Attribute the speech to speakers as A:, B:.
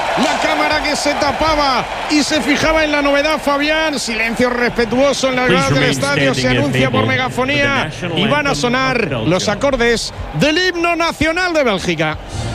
A: La cámara que se tapaba y se fijaba en la novedad, Fabián. Silencio respetuoso en las gradas del estadio. Se anuncia por megafonía y van a sonar los acordes del himno nacional de Bélgica.